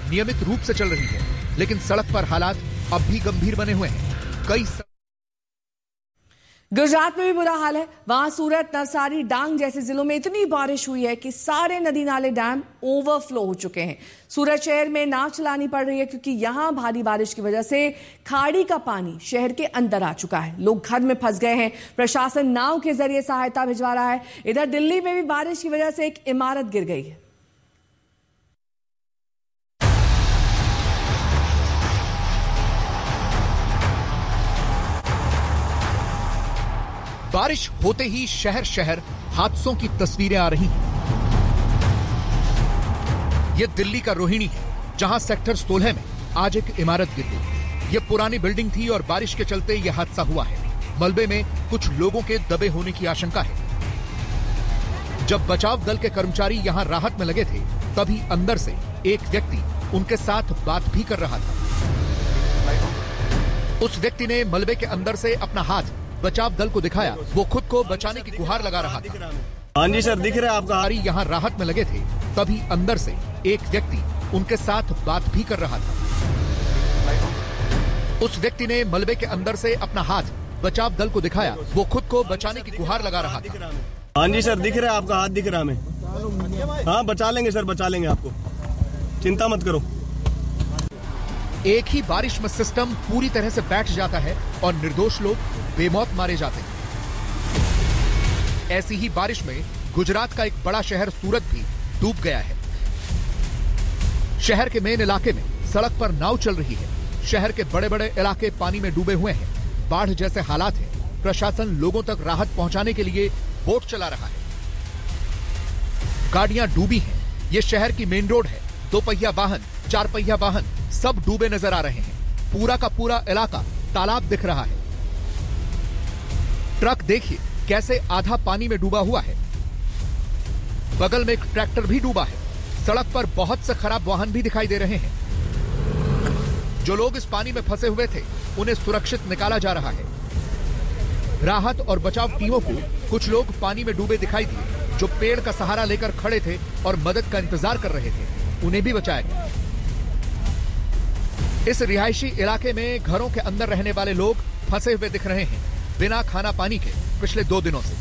नियमित रूप से चल रही है, लेकिन सड़क पर हालात अब भी गंभीर बने हुए हैं। गुजरात में भी बुरा हाल है। वहां सूरत, नवसारी, डांग जैसे जिलों में इतनी बारिश हुई है कि सारे नदी नाले, डैम ओवरफ्लो हो चुके हैं। सूरत शहर में नाव चलानी पड़ रही है क्योंकि यहां भारी बारिश की वजह से खाड़ी का पानी शहर के अंदर आ चुका है। लोग घर में फंस गए हैं। प्रशासन नाव के जरिए सहायता भिजवा रहा है। इधर दिल्ली में भी बारिश की वजह से एक इमारत गिर गई है। बारिश होते ही शहर शहर हादसों की तस्वीरें आ रही हैं। यह दिल्ली का रोहिणी है, जहां सेक्टर 16 में आज एक इमारत गिर गई। यह पुरानी बिल्डिंग थी और बारिश के चलते यह हादसा हुआ है। मलबे में कुछ लोगों के दबे होने की आशंका है। जब बचाव दल के कर्मचारी यहां राहत में लगे थे, तभी अंदर से एक व्यक्ति उनके साथ बात भी कर रहा था। उस व्यक्ति ने मलबे के अंदर से अपना हाथ बचाव दल को दिखाया। वो खुद को बचाने की गुहार लगा रहा था। हाँ जी सर, दिख रहा है आपका। यहाँ राहत में लगे थे, तभी अंदर से एक व्यक्ति उनके साथ बात भी कर रहा था। उस व्यक्ति ने मलबे के अंदर से अपना हाथ बचाव दल को दिखाया। वो खुद को बचाने की गुहार लगा रहा था। हाँ जी सर, दिख रहा है आपका हाथ, दिख रहा हमें। हाँ, बचा लेंगे सर, बचा लेंगे आपको, चिंता मत करो। एक ही बारिश में सिस्टम पूरी तरह से बैठ जाता है और निर्दोष लोग बेमौत मारे जाते हैं। ऐसी ही बारिश में गुजरात का एक बड़ा शहर सूरत भी डूब गया है। शहर के मेन इलाके में सड़क पर नाव चल रही है। शहर के बड़े बड़े इलाके पानी में डूबे हुए हैं। बाढ़ जैसे हालात हैं। प्रशासन लोगों तक राहत पहुंचाने के लिए बोट चला रहा है। गाड़ियां डूबी हैं। यह शहर की मेन रोड है। 2 पहिया वाहन, 4 पहिया वाहन सब डूबे नजर आ रहे हैं। पूरा का पूरा इलाका तालाब दिख रहा है। ट्रक देखिए कैसे आधा पानी में डूबा हुआ है। बगल में एक ट्रैक्टर भी डूबा है। सड़क पर बहुत से खराब वाहन भी दिखाई दे रहे हैं। जो लोग इस पानी में फंसे हुए थे, उन्हें सुरक्षित निकाला जा रहा है। राहत और बचाव टीमों को कुछ लोग पानी में डूबे दिखाई दिए, जो पेड़ का सहारा लेकर खड़े थे और मदद का इंतजार कर रहे थे। उन्हें भी बचाया गया। इस रिहायशी इलाके में घरों के अंदर रहने वाले लोग फंसे हुए दिख रहे हैं, बिना खाना पानी के पिछले 2 दिनों से।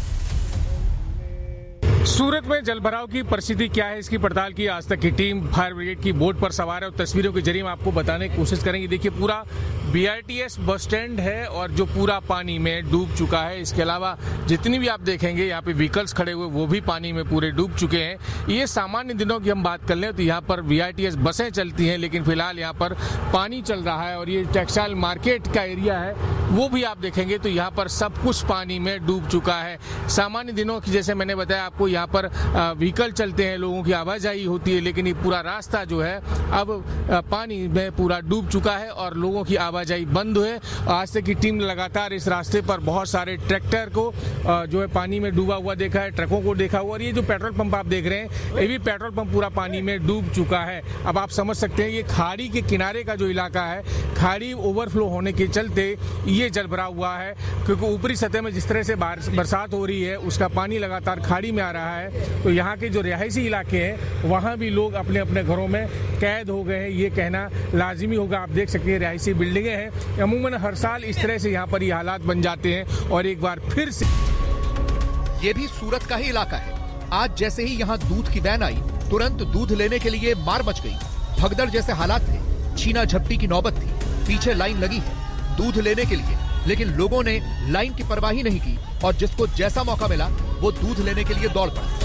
सूरत में जलभराव की परिस्थिति क्या है, इसकी पड़ताल की आज तक की टीम फायर ब्रिगेड की बोट पर सवार है और तस्वीरों के जरिए हम आपको बताने की कोशिश करेंगे। देखिए, पूरा BRTS बस स्टैंड है और जो पूरा पानी में डूब चुका है। इसके अलावा जितनी भी आप देखेंगे यहाँ पे व्हीकल्स खड़े हुए, वो भी पानी में पूरे डूब चुके हैं। ये सामान्य दिनों की हम बात कर लें तो यहाँ पर BRTS बसें चलती हैं, लेकिन फिलहाल यहाँ पर पानी चल रहा है। और ये टेक्सटाइल मार्केट का एरिया है, वो भी आप देखेंगे तो यहाँ पर सब कुछ पानी में डूब चुका है। सामान्य दिनों की, जैसे मैंने बताया आपको, यहाँ पर व्हीकल चलते हैं, लोगों की आवाजाही होती है, लेकिन ये पूरा रास्ता जो है अब पानी में पूरा डूब चुका है और लोगों की आवाजाही बंद है। आज तक की टीम ने लगातार इस रास्ते पर बहुत सारे ट्रैक्टर को जो है पानी में डूबा हुआ देखा है, ट्रकों को देखा हुआ। और ये जो पेट्रोल पंप आप देख रहे हैं, ये भी पेट्रोल पंप पूरा पानी में डूब चुका है। अब आप समझ सकते हैं, ये खाड़ी के किनारे का जो इलाका है, खाड़ी ओवरफ्लो होने के चलते ये जलभराव हुआ है, क्योंकि ऊपरी सतह में जिस तरह से बरसात हो रही है, उसका पानी लगातार खाड़ी में आ रहा है। तो यहाँ के जो रिहायशी इलाके हैं, वहाँ भी लोग अपने अपने घरों में कैद हो गए हैं, ये कहना लाजिमी होगा। आप देख सकते हैं रिहायशी बिल्डिंगें हैं। अमूमन हर साल इस तरह से यहाँ पर ये हालात बन जाते हैं और एक बार फिर से। ये भी सूरत का ही इलाका है। आज जैसे ही यहाँ दूध की वैन आई, तुरंत दूध लेने के लिए मार मच गई। भगदड़ जैसे हालात थे। छीना झपटी की नौबत थी। पीछे लाइन लगी है दूध लेने के लिए, लेकिन लोगों ने लाइन की परवाह ही नहीं की और जिसको जैसा मौका मिला वो दूध लेने के लिए दौड़ पड़ा।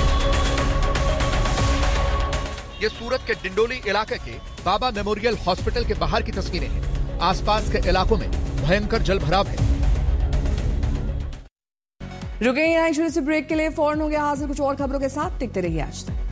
ये सूरत के डिंडोली इलाके के बाबा मेमोरियल हॉस्पिटल के बाहर की तस्वीरें हैं। आसपास के इलाकों में भयंकर जलभराव है। रुके यहाँ छोटे से ब्रेक के लिए, फौरन हो गया हाजिर कुछ और खबरों के साथ। देखते रहिए आज तक।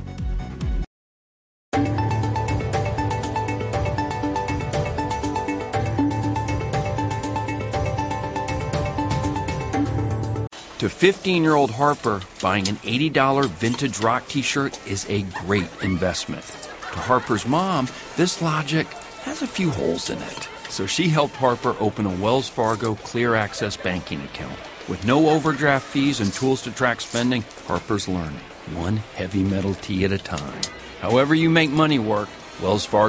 To 15-year-old Harper, buying an $80 vintage rock t-shirt is a great investment. To Harper's mom, this logic has a few holes in it. So she helped Harper open a Wells Fargo Clear Access banking account. With no overdraft fees and tools to track spending, Harper's learning, one heavy metal tee at a time. However you make money work, Wells Fargo